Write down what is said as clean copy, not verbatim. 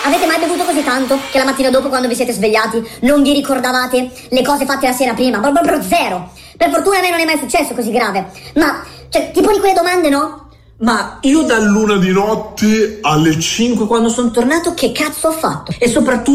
Avete mai bevuto così tanto che la mattina dopo, quando vi siete svegliati, non vi ricordavate le cose fatte la sera prima? Proprio zero. Per fortuna a me non è mai successo così grave. Ma, cioè, ti poni quelle domande, no? Ma io dall'1 di notte alle 5 quando sono tornato che cazzo ho fatto? E soprattutto